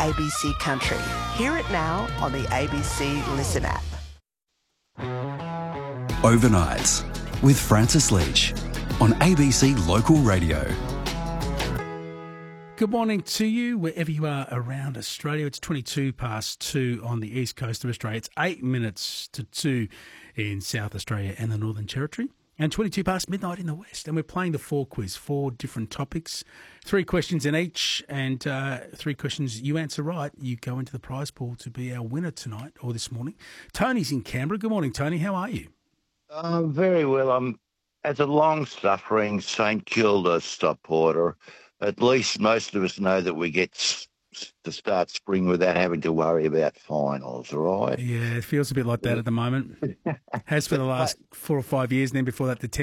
ABC Country. Hear it now on the ABC Listen app. Overnights with Francis Leach on ABC Local Radio. Good morning to you, wherever you are around Australia. It's 22 past 2 on the east coast of Australia. It's 8 minutes to 2 in South Australia and the Northern Territory. And 22 past midnight in the West. And we're playing the 4 quiz, 4 different topics, 3 questions in each, and 3 questions you answer right, you go into the prize pool to be our winner tonight or this morning. Tony's in Canberra. Good morning, Tony. How are you? Very well. I'm as a long-suffering St Kilda supporter. At least most of us know that we get to start spring without having to worry about finals, all right? Yeah, it feels a bit like that at the moment. Has for the last 4 or 5 years, and then before that, the